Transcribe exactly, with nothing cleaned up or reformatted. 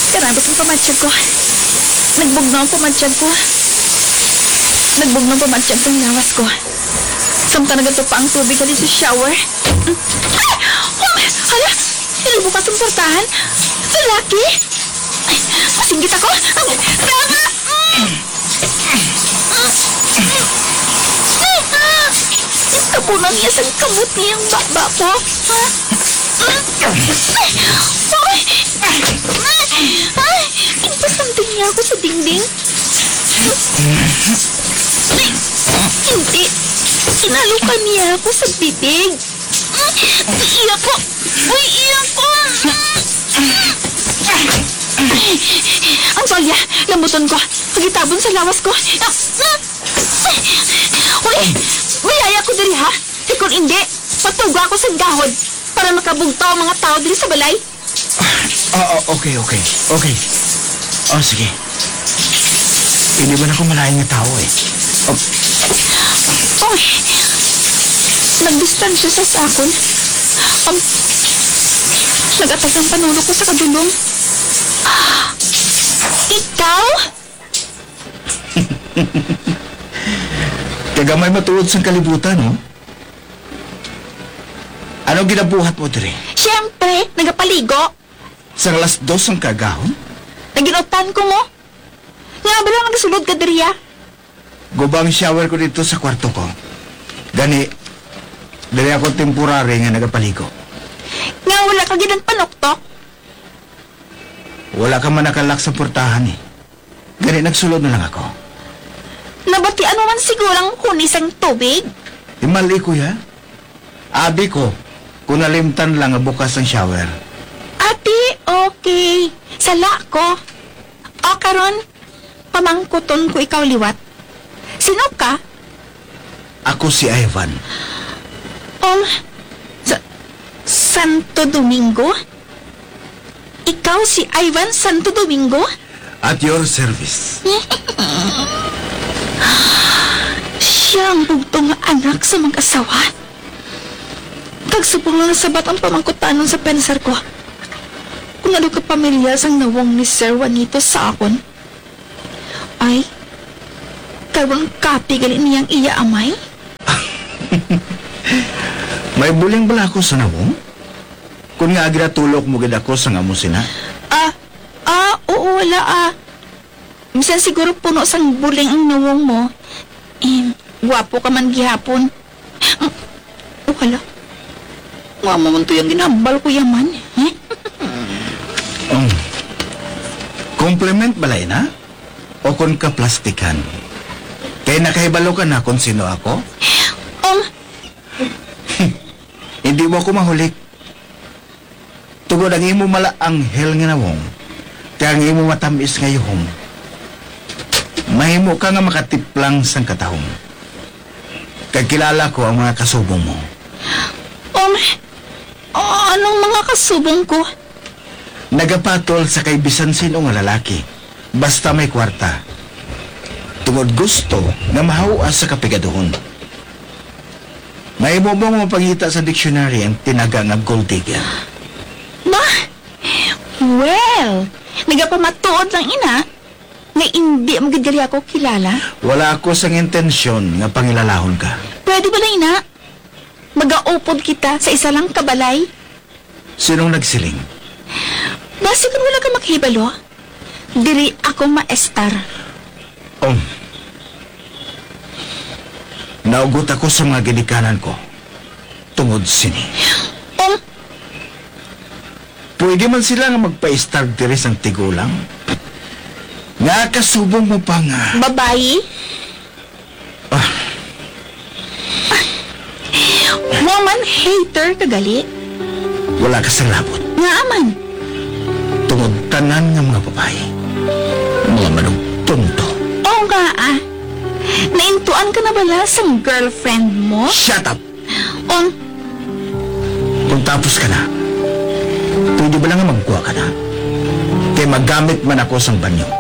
Karabot ang pamatsyag ko. Nagbugnaw ang pamatsyag ko. Nagbugnaw ang pamatsyag kong lawas ko. Samta nagato pa ang tubig kali sa shower. Ay! Oh! Hala! Nilubukas ang portahan. Lalaki! Ay! Masinggit ako! Tama! Kapunan niya sa kamot niyang baba ko. Ay! Ipasantin niya ako sa dingding. Hindi. Inalukan niya ako sa bibig. Iiyak ko. Uy, iiyak ko. Ang palya, lambuton ko. Pagitabon sa lawas ko. Uy, mayaya ko diri ha. E kung hindi, patuga ako sa gahod para makabugto ang mga tao diri sa balay. Oo, oh, okay, okay. Okay. Oh, sige. Hindi ba na ako malaking na tao eh? Oh. Uy, nagdistansya siya sa akon. Um, Nag-atag ang panulo ko sa kadulong. Ikaw? Kagamay matuod sa kalibutan, no? Ano ginabuhat mo, Dre? Siyempre, nagapaligo. Sa alas dos ang kagahon? Naginutan ko mo. Nga ba lang nagsulod ka, Dria? Gubang shower ko dito sa kwarto ko. Gani, dali ako temporary nga nagapaligo. Nga wala ka ginang panoktok. Wala ka man nakalak sa portahan eh. Gani, nagsulod na lang ako. Nabatian mo man sigurang kunis ang tubig. Imali ko ya. Abi ko, kung nalimtan lang nga bukas ang shower. Ate, okay. Sala ko. O karon, pamangkuton ko ikaw liwat. Sino ka? Ako si Ivan. Um, sa Santo Domingo? Ikaw si Ivan Santo Domingo? At your service. Siya ang bugtong anak sa mag-asawa. Kagsubong na nasabat ang pamangkutanon sa pensar ko. Kung ano ka pamilya sang nawong ni Sir Juanito sa akon. Ay, karon kapi galing niyang iya amay? May buling bala ako sa nawong? Kung nga agira tulok mo gid ako sa nga mo sina? Ah, ah, oo, wala ah. Minsan siguro puno sang buling ang nawong mo. Eh, guwapo ka man gihapon. Mm, wala. Nga mo man to yung ginambal ko yaman. Eh? Um, compliment balay na? O kung ka plastikan? Kaya nakahibalo ka na kung sino ako? Um, Hindi mo ako mahulik. Tugod ang imo mala anghel nga nawong. Kaya ang imo matamis ngayong. Mahimo ka nga makatiplang sang katahong. Kagkilala ko ang mga kasubong mo. um, oh, anong mga kasubong ko? Nagapatol sa kay bisan sino nga lalaki. Basta may kwarta. Tungod gusto na mahawa sa kapigadohon. Mahimo mo mapangita sa dictionary ang tinaga nga gold digger. Ba? Well, nagapamatuod lang ina. Nga hindi magigali ako kilala. Wala ako sang intensyon nga pangilalahon ka. Pwede ba na ina? Mag-aupod kita sa isa lang kabalay? Sinong nagsiling? Basi kung wala ka maghibalo, diri ako maestar. Um, naugot ako sa mga ginikanan ko. Tungod sini. Um, Pwede man sila nga magpa-start diri sang tigulang. Nga kasubong mo pa nga. babayi? Ah, Woman hater kagali? wala ka sa labot. Nga aman. Tungod tanan nga mga babae. Mga manugtong to. Oo nga ah. Naintuan ka na bala sa girlfriend mo? Shut up! Um, Kung tapos ka na, pwede ba lang nga magkuha ka na? Kaya magamit man ako sa banyo.